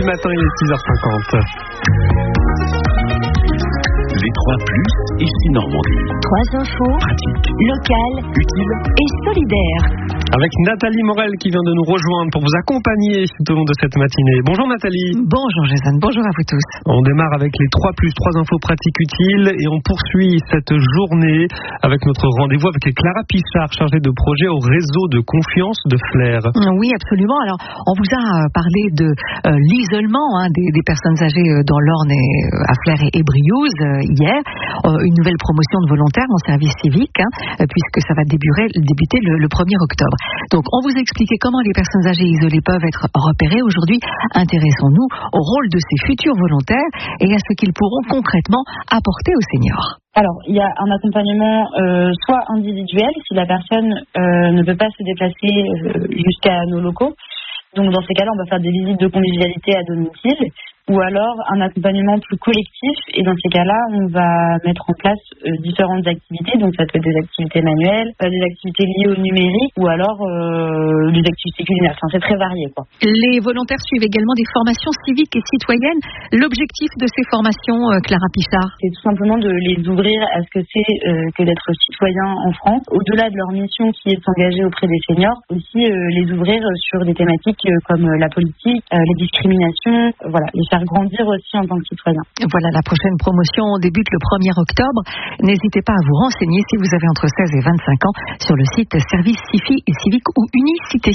lundi matin, il est 6h50. Les 3+, ici Normandie. 3 infos, Pratiques, locales, utiles et solidaires. Avec Nathalie Morel qui vient de nous rejoindre pour vous accompagner tout au long de cette matinée. Bonjour Nathalie. Bonjour Jason, bonjour à vous tous. On démarre avec les 3+, 3 infos pratiques utiles et on poursuit cette journée avec notre rendez-vous avec Clara Pichard, chargée de projet au réseau de confiance de Flers. Oui, absolument. Alors, on vous a parlé de l'isolement des personnes âgées dans l'Orne à Flers et Briouze hier. Une nouvelle promotion de volontaires en service civique, puisque ça va débuter le 1er octobre. Donc, on vous a expliqué comment les personnes âgées isolées peuvent être repérées. Aujourd'hui, intéressons-nous au rôle de ces futurs volontaires et à ce qu'ils pourront concrètement apporter aux seniors. Alors, il y a un accompagnement soit individuel, si la personne ne peut pas se déplacer jusqu'à nos locaux. Donc, dans ces cas-là, on va faire des visites de convivialité à domicile. Ou alors un accompagnement plus collectif, et dans ces cas-là, on va mettre en place différentes activités, donc ça peut être des activités manuelles, des activités liées au numérique, ou alors des activités culinaires, enfin c'est très varié, quoi. Les volontaires suivent également des formations civiques et citoyennes. L'objectif de ces formations, Clara Pichard, c'est tout simplement de les ouvrir à ce que c'est que d'être citoyen en France, au-delà de leur mission qui est de s'engager auprès des seniors, aussi les ouvrir sur des thématiques comme la politique, les discriminations, voilà, les faire grandir aussi en tant que citoyen. Voilà, la prochaine promotion débute le 1er octobre. N'hésitez pas à vous renseigner si vous avez entre 16 et 25 ans sur le site Service Civique ou Unicité.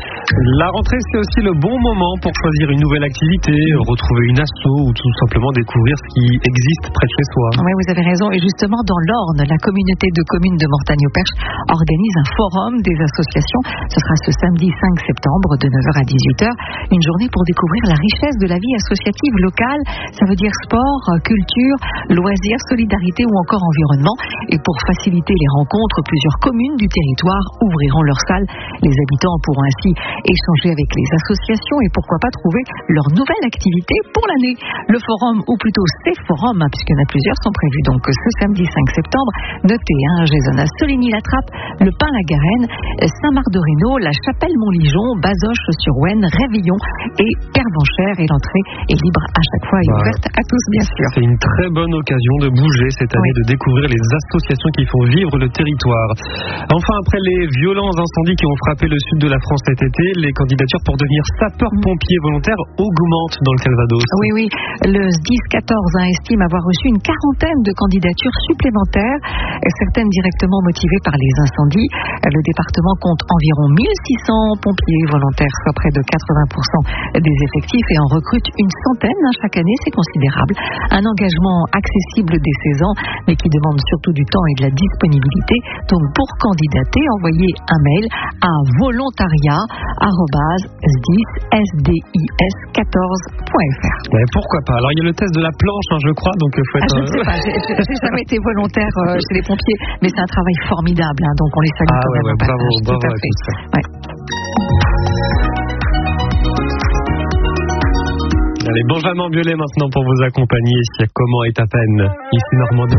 La rentrée, c'est aussi le bon moment pour choisir une nouvelle activité, retrouver une asso ou tout simplement découvrir ce qui existe près de chez soi. Oui, vous avez raison. Et justement, dans l'Orne, la communauté de communes de Mortagne-au-Perche organise un forum des associations. Ce sera ce samedi 5 septembre de 9h à 18h. Une journée pour découvrir la richesse de la vie associative locale. Ça veut dire sport, culture, loisirs, solidarité ou encore environnement. Et pour faciliter les rencontres, plusieurs communes du territoire ouvriront leurs salles. Les habitants pourront ainsi échanger avec les associations et pourquoi pas trouver leur nouvelle activité pour l'année. Le forum, ou plutôt ces forums, puisqu'il y en a plusieurs, sont prévus donc ce samedi 5 septembre. Notez, Jason, à Soligny-la-Trappe, le Pin-la-Garenne, Saint-Marc-de-Rhénaud, la Chapelle-Montligeon, Bazoches-sur-Ouenne, Révillon et Kervanchère. Et l'entrée est libre à chaque fois et ouverte à tous, bien sûr. C'est une très bonne occasion de bouger cette année, de découvrir les associations qui font vivre le territoire. Enfin, après les violents incendies qui ont frappé le sud de la France cet été, les candidatures pour devenir sapeur-pompier volontaire augmentent dans le Calvados. Oui. Le SDIS 14 estime avoir reçu une quarantaine de candidatures supplémentaires, certaines directement motivées par les incendies. Le département compte environ 1600 pompiers volontaires, soit près de 80% des effectifs, et en recrute une centaine chaque année. C'est considérable. Un engagement accessible dès 16 ans, mais qui demande surtout du temps et de la disponibilité. Donc, pour candidater, envoyez un mail à volontariat@sdis14.fr. Mais pourquoi pas. Alors il y a le test de la planche, je crois, donc faut être... je ne sais pas, j'ai jamais été volontaire chez les pompiers, mais c'est un travail formidable, donc on les salue quand même. Bravo tout à fait. Ouais. Allez, Benjamin Biolay maintenant pour vous accompagner. Comment est à peine ici Normandie.